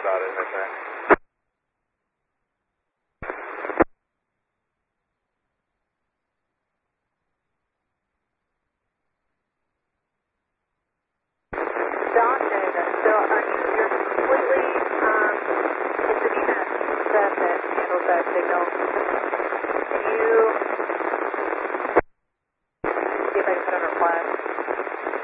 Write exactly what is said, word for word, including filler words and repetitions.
about it, my friend. Don, so are you, you're completely, um, it's the D M S that, that handles that signal. Can you see if I can put on a flash?